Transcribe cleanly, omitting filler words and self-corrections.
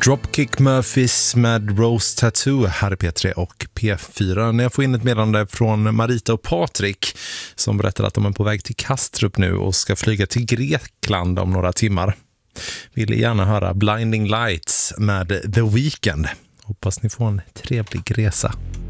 Dropkick Murphys med Rose Tattoo här i P3 och P4. När jag får in ett meddelande från Marita och Patrik som berättar att de är på väg till Kastrup nu och ska flyga till Grekland om några timmar. Vill gärna höra Blinding Lights med The Weeknd. Hoppas ni får en trevlig resa.